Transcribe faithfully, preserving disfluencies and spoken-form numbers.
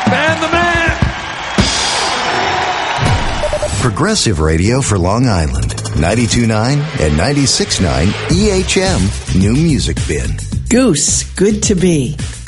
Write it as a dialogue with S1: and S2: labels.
S1: and the man.
S2: Progressive Radio for Long Island. ninety-two point nine and ninety-six point nine E H M New Music Bin.
S3: Goose, good to be.